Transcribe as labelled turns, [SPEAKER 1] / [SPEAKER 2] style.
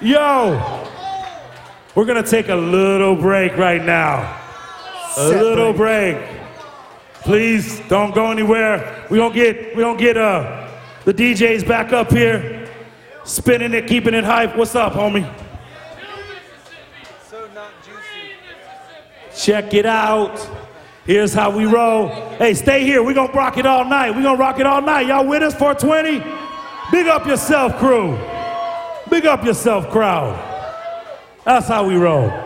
[SPEAKER 1] Yo, we're gonna take a little break right now. A little break. Please don't go anywhere. We gonna get the DJs back up here, spinning it, keeping it hype. What's up, homie?
[SPEAKER 2] So not juicy.
[SPEAKER 1] Check it out. Here's how we roll. Hey, stay here. We gonna rock it all night. We gonna rock it all night. Y'all with us? 420? Big up yourself, crew. Big up yourself, crowd. That's how we roll.